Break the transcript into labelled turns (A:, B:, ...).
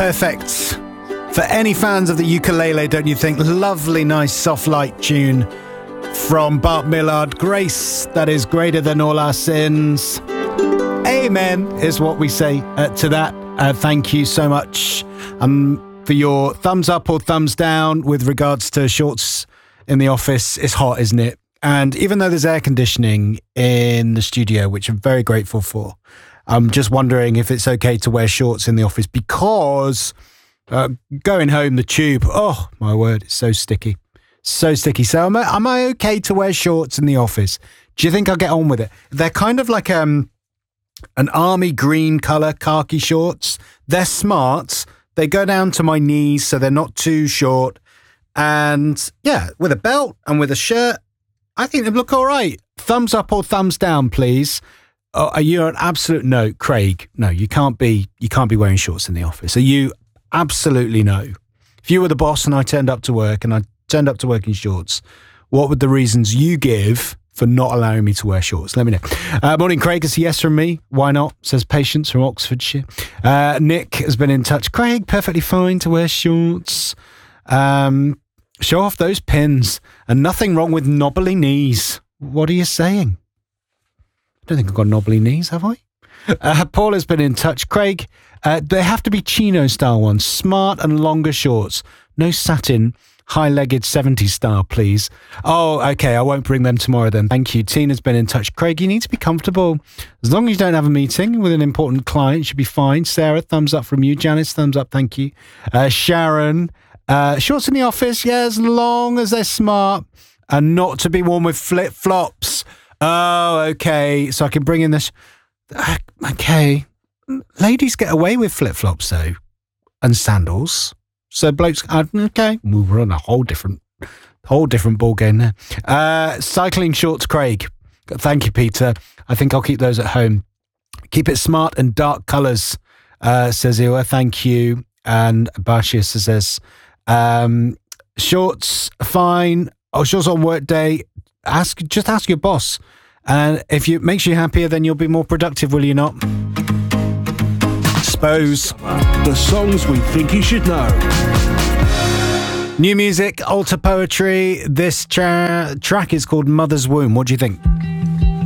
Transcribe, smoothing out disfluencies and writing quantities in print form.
A: perfect for any fans of the ukulele, don't you think? Lovely, nice, soft, light tune from Bart Millard. Grace that is greater than all our sins. Amen is what we say to that. Thank you so much for your thumbs up or thumbs down with regards to shorts in the office. It's hot, isn't it? And even though there's air conditioning in the studio, which I'm very grateful for, I'm just wondering if it's okay to wear shorts in the office because going home, the tube, oh my word, it's so sticky. So sticky. So am I okay to wear shorts in the office? Do you think I'll get on with it? They're kind of like an army green colour, khaki shorts. They're smart. They go down to my knees, so they're not too short. And yeah, with a belt and with a shirt, I think they look all right. Thumbs up or thumbs down, please. Are you an absolute no, Craig? No, you can't be wearing shorts in the office. Are you absolutely no? If you were the boss and I turned up to work in shorts, what would the reasons you give for not allowing me to wear shorts? Let me know. Morning, Craig. It's a yes from me. Why not? Says Patience from Oxfordshire. Nick has been in touch. Craig, perfectly fine to wear shorts. Show off those pins and nothing wrong with knobbly knees. What are you saying? I don't think I've got knobbly knees, have I? Paul has been in touch. Craig, they have to be chino style ones. Smart and longer shorts. No satin, high-legged 70s style, please. Oh, okay, I won't bring them tomorrow then. Thank you. Tina's been in touch. Craig, you need to be comfortable. As long as you don't have a meeting with an important client, you should be fine. Sarah, thumbs up from you. Janice, thumbs up, thank you. Sharon, shorts in the office, yeah, as long as they're smart and not to be worn with flip-flops. Oh, okay, so I can bring in this. Okay, ladies get away with flip-flops, though, and sandals. So blokes, okay, we're on a whole different ball game there. Cycling shorts, Craig. Thank you, Peter. I think I'll keep those at home. Keep it smart and dark colours, says Iwa. Thank you. And Bashir says, shorts, fine. Oh, shorts on work day. Just ask your boss. And if it makes you happier, then you'll be more productive, will you not? Suppose.
B: The songs we think you should know.
A: New music, alter poetry. This track is called Mother's Womb. What do you think?